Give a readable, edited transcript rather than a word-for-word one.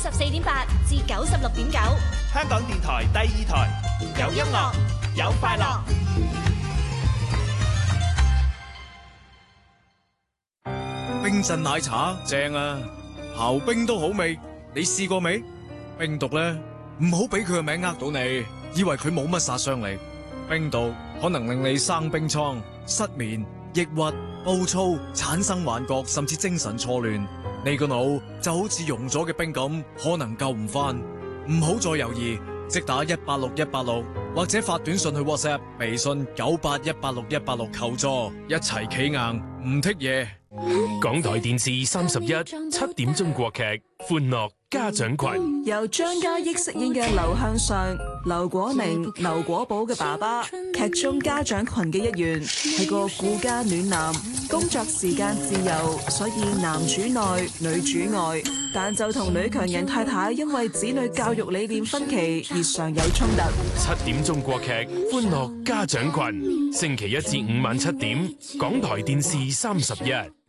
94.8至96.9， 香港電台第2台，有音樂，有快樂。 冰鎮奶茶正啊，刨冰都好味，你試過未？冰毒咧，唔好俾佢個名呃到你，以為佢冇乜殺傷力。冰毒可能令你生冰瘡、失眠、抑鬱、暴躁、產生幻覺，甚至精神錯亂。你個腦就好似溶咗嘅冰咁，可能救唔翻。唔好再猶豫，即打186186，或者發短信去 WhatsApp、微信98186-186求助，一齊企硬，唔剔嘢。 港台電視31 7點鐘國劇《歡樂家長群》， 由張嘉益飾演嘅劉向上、劉果寧、劉果寶嘅爸爸，劇中家長群嘅一員，係個顧家暖男，工作時間自由，所以男主內女主外，但就同女強人太太因為子女教育理念分歧而常有衝突。 7點鐘國劇《歡樂家長群》，星期1至5晚7點，港台電視31。